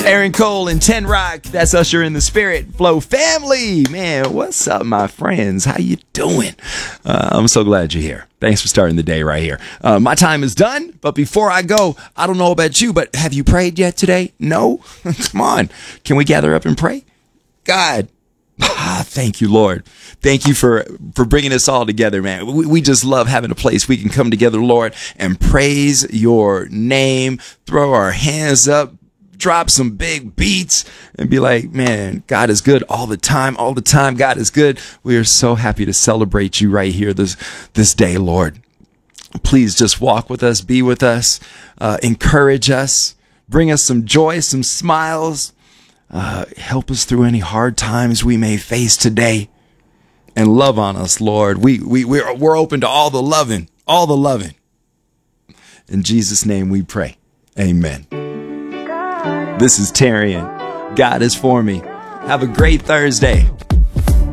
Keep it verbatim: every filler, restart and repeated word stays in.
Aaron Cole and Ten Rock. That's Usher in the Spirit Flow family. Man, what's up, my friends? How you doing? Uh, I'm so glad you're here. Thanks for starting the day right here. Uh, my time is done, but before I go, I don't know about you, but have you prayed yet today? No? Come on. Can we gather up and pray? God, ah, thank you, Lord. Thank you for, for bringing us all together, man. We, we just love having a place we can come together, Lord, and praise your name, throw our hands up, drop some big beats, and be like, man, God is good all the time, all the time. God is good. We are so happy to celebrate you right here this, this day, Lord. Please just walk with us, be with us, uh, encourage us, bring us some joy, some smiles. Uh, help us through any hard times we may face today, and love on us, Lord. We, we, we're, we're open to all the loving, all the loving. In Jesus' name we pray. Amen. This is Tarian. God is for me. Have a great Thursday.